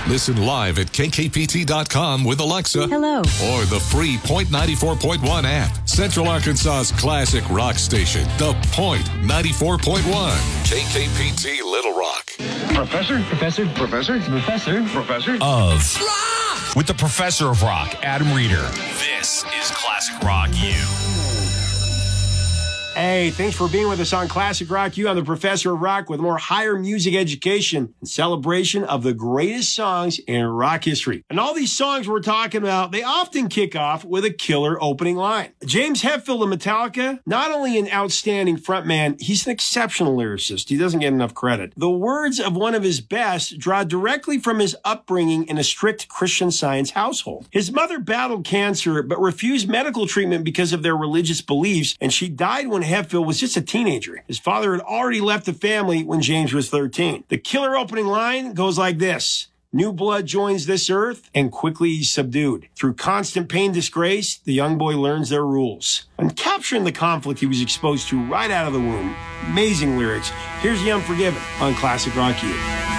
Listen live at kkpt.com with Alexa. Hello. Or the free Point 94.1 app. Central Arkansas's classic rock station, The Point 94.1. KKPT Little Rock. Professor Of rock! With the Professor of Rock, Adam Reeder. This is Classic Rock U. Hey, thanks for being with us on Classic Rock U. I'm the Professor of Rock with more higher music education and celebration of the greatest songs in rock history. And all these songs we're talking about, they often kick off with a killer opening line. James Hetfield of Metallica, not only an outstanding frontman, he's an exceptional lyricist. He doesn't get enough credit. The words of one of his best draw directly from his upbringing in a strict Christian Science household. His mother battled cancer but refused medical treatment because of their religious beliefs, and she died when Hetfield was just a teenager. His father had already left the family when James was 13. The killer opening line goes like this. New blood joins this earth and quickly subdued. Through constant pain, disgrace, the young boy learns their rules. And capturing the conflict he was exposed to right out of the womb. Amazing lyrics. Here's The Unforgiven on Classic Rock U.